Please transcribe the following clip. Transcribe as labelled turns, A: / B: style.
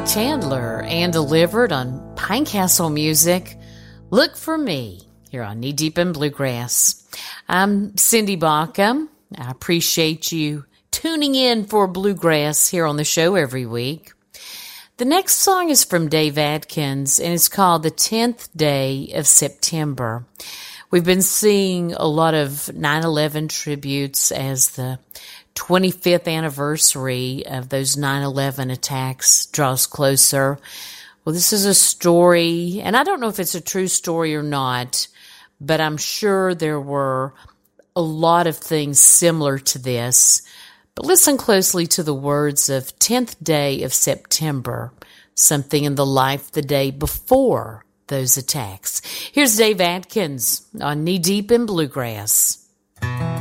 A: Chandler and delivered on Pinecastle Music. Look for me here on Knee Deep in Bluegrass. I'm Cindy Baca. I appreciate you tuning in for bluegrass here on the show every week. The next song is from Dave Adkins, and it's called The 10th Day of September. We've been seeing a lot of 9/11 tributes as the 25th anniversary of those 9/11 attacks draws closer. Well, this is a story, and I don't know if it's a true story or not, but I'm sure there were a lot of things similar to this. But listen closely to the words of 10th day of September, something in the life the day before those attacks. Here's Dave Adkins on Knee Deep in Bluegrass.